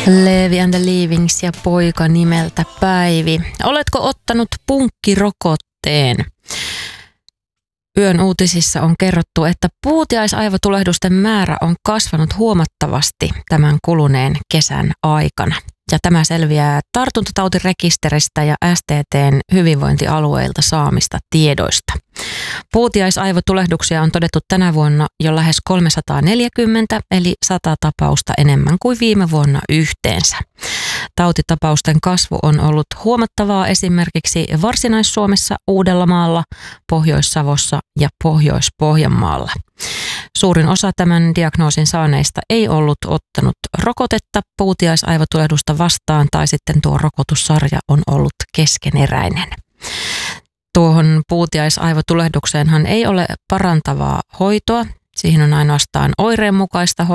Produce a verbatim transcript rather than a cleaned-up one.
Levi and the Leavings ja poika nimeltä Päivi. Oletko ottanut punkkirokotteen? Yön uutisissa on kerrottu, että puutiaisaivotulehdusten määrä on kasvanut huomattavasti tämän kuluneen kesän aikana. Ja tämä selviää tartuntatautirekisteristä ja S T T:n hyvinvointialueilta saamista tiedoista. Puutiaisaivotulehduksia on todettu tänä vuonna jo lähes kolmesataaneljäkymmentä, eli sata tapausta enemmän kuin viime vuonna yhteensä. Tautitapausten kasvu on ollut huomattavaa esimerkiksi Varsinais-Suomessa, Uudellamaalla, Pohjois-Savossa ja Pohjois-Pohjanmaalla. Suurin osa tämän diagnoosin saaneista ei ollut ottanut rokotetta puutiaisaivotulehdusta vastaan tai sitten tuo rokotussarja on ollut keskeneräinen. Tuohon puutiaisaivotulehdukseenhan ei ole parantavaa hoitoa. Siihen on ainoastaan oireenmukaista